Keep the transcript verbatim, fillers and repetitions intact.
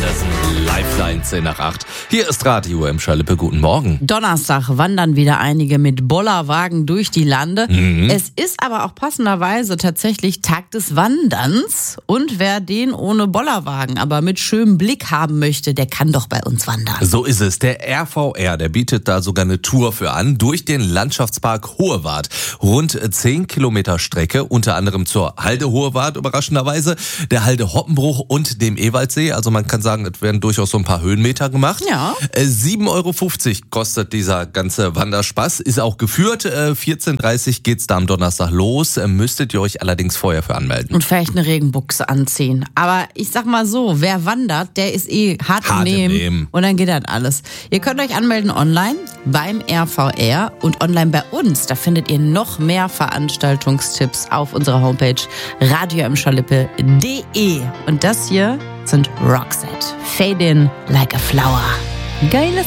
Anderson, Lifeline zehn nach acht. Hier ist Radio im Schalippe. Guten Morgen. Donnerstag wandern wieder einige mit Bollerwagen durch die Lande. Mhm. Es ist aber auch passenderweise tatsächlich Tag des Wanderns. Und wer den ohne Bollerwagen, aber mit schönem Blick haben möchte, der kann doch bei uns wandern. So ist es. Der R V R, der bietet da sogar eine Tour für an durch den Landschaftspark Hohewart. Rund zehn Kilometer Strecke, unter anderem zur Halde Hohewart, überraschenderweise, der Halde Hoppenbruch und dem Ewaldsee. Also man kann sagen, es werden durchaus so ein paar Höhenmeter gemacht. Ja. sieben Euro fünfzig kostet dieser ganze Wanderspaß. Ist auch geführt. vierzehn Uhr dreißig geht's da am Donnerstag los. Müsstet ihr euch allerdings vorher für anmelden. Und vielleicht eine Regenbuchse anziehen. Aber ich sag mal so, wer wandert, der ist eh hart, Hart im im Nehmen. Nehmen. Und dann geht das alles. Ihr könnt euch anmelden online beim R V R und online bei uns. Da findet ihr noch mehr Veranstaltungstipps auf unserer Homepage radio im schalippe punkt de. Und das hier sind Roxette. Fade in like a flower. Geiles